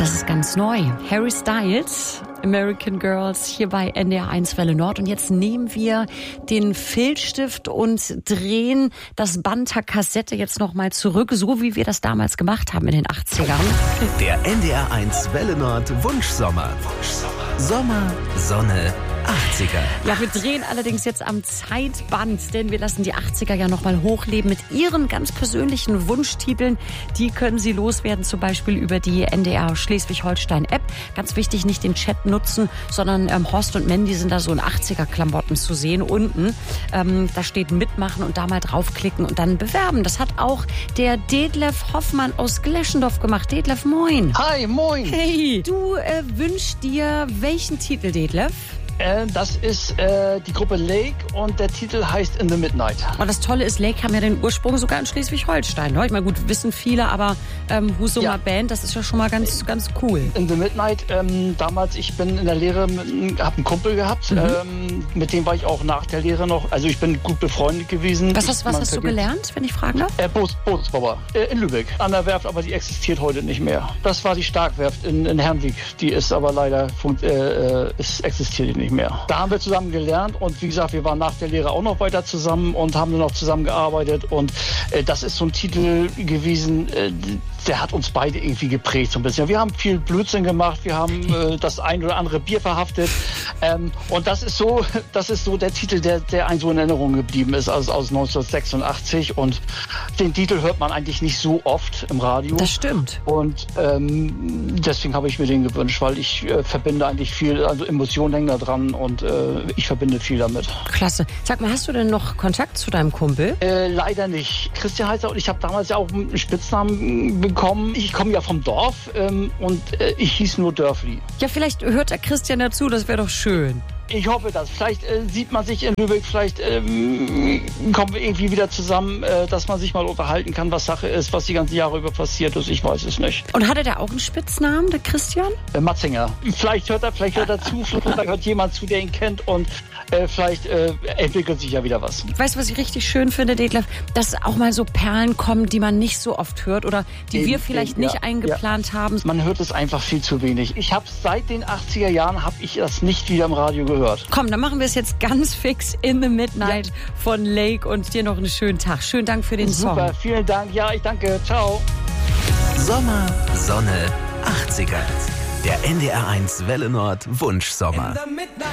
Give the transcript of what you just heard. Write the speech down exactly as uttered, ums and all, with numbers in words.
Das ist ganz neu. Harry Styles, American Girls, hier bei N D R eins Welle Nord. Und jetzt nehmen wir den Filzstift und drehen das Band der Kassette jetzt nochmal zurück, so wie wir das damals gemacht haben in den achtzigern. Der N D R eins Welle Nord Wunschsommer. Sommer, Sonne, achtziger. Ja, wir drehen allerdings jetzt am Zeitband, denn wir lassen die achtziger ja nochmal hochleben mit ihren ganz persönlichen Wunschtiteln. Die können Sie loswerden, zum Beispiel über die N D R Schleswig-Holstein-App. Ganz wichtig, nicht den Chat nutzen, sondern ähm, Horst und Mandy sind da so in achtziger-Klamotten zu sehen unten. Ähm, da steht mitmachen und da mal draufklicken und dann bewerben. Das hat auch der Detlef Hoffmann aus Gleschendorf gemacht. Detlef, moin. Hi, moin. Hey, du äh, wünschst dir welchen Titel, Detlef? Äh, das ist äh, die Gruppe Lake und der Titel heißt In the Midnight. Und das Tolle ist, Lake haben ja den Ursprung sogar in Schleswig-Holstein. Ne? Ich meine, gut, wissen viele, aber ähm, Husumer ja. Band, das ist ja schon mal ganz, ganz cool. In the Midnight, ähm, damals, ich bin in der Lehre, habe einen Kumpel gehabt, mhm. ähm, mit dem war ich auch nach der Lehre noch, also ich bin gut befreundet gewesen. Was hast, was hast du gelernt, wenn ich fragen darf? Äh, Boots, Bootsbauer äh, in Lübeck, an der Werft, aber die existiert heute nicht mehr. Das war die Starkwerft in, in Herrenweg, die ist aber leider, äh, ist, existiert die nicht mehr. Da haben wir zusammen gelernt und wie gesagt, wir waren nach der Lehre auch noch weiter zusammen und haben dann noch zusammengearbeitet und äh, das ist so ein Titel gewesen, äh, der hat uns beide irgendwie geprägt so ein bisschen. Wir haben viel Blödsinn gemacht, wir haben äh, das ein oder andere Bier verhaftet ähm, und das ist so, das ist so der Titel, der, der einem so in Erinnerung geblieben ist, also aus neunzehnhundertsechsundachtzig und den Titel hört man eigentlich nicht so oft im Radio. Das stimmt. Und ähm, deswegen habe ich mir den gewünscht, weil ich äh, verbinde eigentlich viel, also Emotionen hängen da dran und äh, ich verbinde viel damit. Klasse. Sag mal, hast du denn noch Kontakt zu deinem Kumpel? Äh, leider nicht. Christian heißt er und ich habe damals ja auch einen Spitznamen bekommen. Ich komme ja vom Dorf ähm, und äh, ich hieß nur Dörfli. Ja, vielleicht hört der Christian dazu, das wäre doch schön. Ich hoffe das. Vielleicht äh, sieht man sich in Lübeck, vielleicht ähm, kommen wir irgendwie wieder zusammen, äh, dass man sich mal unterhalten kann, was Sache ist, was die ganzen Jahre über passiert ist. Ich weiß es nicht. Und hatte der auch einen Spitznamen, der Christian? Äh, Matzinger. Vielleicht hört er, vielleicht hört er zu, vielleicht hört jemand zu, der ihn kennt und äh, vielleicht äh, entwickelt sich ja wieder was. Weißt du, was ich richtig schön finde, Detlef? Dass auch mal so Perlen kommen, die man nicht so oft hört oder die eben, wir vielleicht eben, nicht ja, eingeplant ja. haben. Man hört es einfach viel zu wenig. Ich habe seit den achtziger Jahren, habe ich das nicht wieder im Radio gehört. Gehört. Komm, dann machen wir es jetzt ganz fix in the Midnight ja. von Lake und dir noch einen schönen Tag. Schönen Dank für den Super, Song. Super, vielen Dank. Ja, ich danke. Ciao. Sommer, Sonne, achtziger. Der N D R eins Welle Nord Wunschsommer.